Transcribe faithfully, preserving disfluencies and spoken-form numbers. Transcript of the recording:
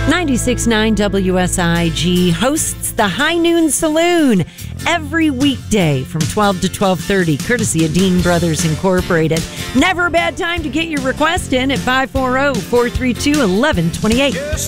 ninety-six point nine W S I G hosts the High Noon Saloon every weekday from twelve to twelve thirty, courtesy of Dean Brothers Incorporated. Never a bad time to get your request in at five four zero, four three two, one one two eight.